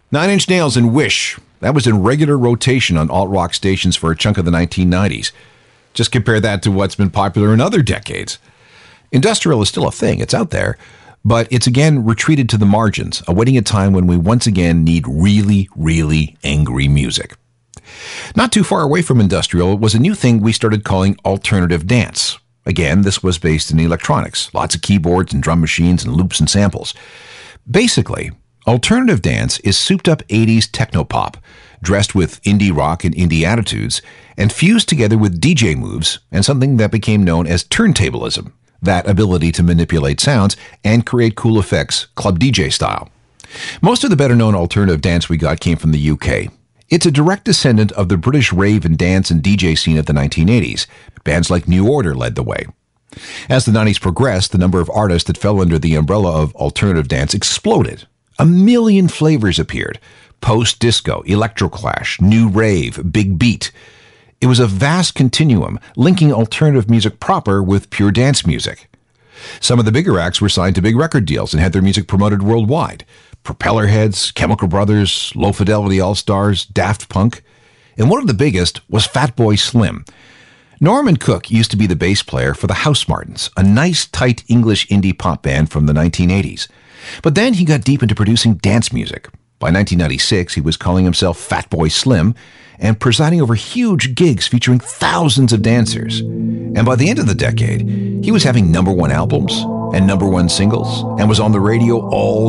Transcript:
Nine Inch Nails and Wish. That was in regular rotation on alt-rock stations for a chunk of the 1990s. Just compare that to what's been popular in other decades. Industrial is still a thing. It's out there. But it's again retreated to the margins, awaiting a time when we once again need really, really angry music. Not too far away from industrial was a new thing we started calling alternative dance. Again, this was based in electronics, lots of keyboards and drum machines and loops and samples. Basically, alternative dance is souped-up 80s techno-pop, dressed with indie rock and indie attitudes, and fused together with DJ moves and something that became known as turntablism, that ability to manipulate sounds and create cool effects, club DJ style. Most of the better-known alternative dance we got came from the UK. It's a direct descendant of the British rave and dance and DJ scene of the 1980s. Bands like New Order led the way. As the 90s progressed, the number of artists that fell under the umbrella of alternative dance exploded. A million flavors appeared. Post-disco, electroclash, new rave, big beat. It was a vast continuum, linking alternative music proper with pure dance music. Some of the bigger acts were signed to big record deals and had their music promoted worldwide. Propellerheads, Chemical Brothers, Low Fidelity All-Stars, Daft Punk. And one of the biggest was Fatboy Slim. Norman Cook used to be the bass player for the Housemartins, a nice, tight English indie pop band from the 1980s. But then he got deep into producing dance music. By 1996, he was calling himself Fatboy Slim and presiding over huge gigs featuring thousands of dancers. And by the end of the decade, he was having #1 albums and #1 singles and was on the radio all